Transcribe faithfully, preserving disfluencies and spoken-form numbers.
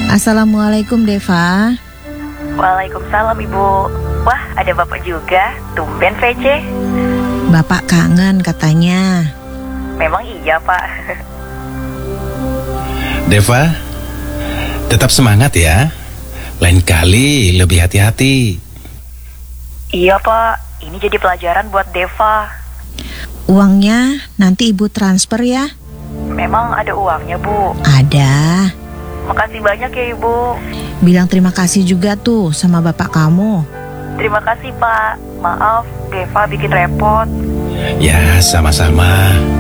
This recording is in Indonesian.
Assalamualaikum Deva. Waalaikumsalam Ibu. Wah, ada Bapak juga. Tumben V C. Bapak kangen katanya. Memang iya Pak. Deva, tetap semangat ya. Lain kali lebih hati-hati. Iya Pak, ini jadi pelajaran buat Deva. Uangnya nanti Ibu transfer ya. Memang ada uangnya Bu? Ada. Makasih banyak ya Ibu. Bilang terima kasih juga tuh sama bapak kamu. Terima kasih Pak. Maaf, Deva bikin repot. Ya, sama-sama.